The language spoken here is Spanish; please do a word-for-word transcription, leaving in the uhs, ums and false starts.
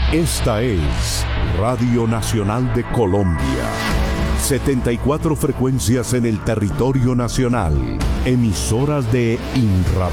Esta es Radio Nacional de Colombia. setenta y cuatro frecuencias en el territorio nacional. Emisoras de INRA.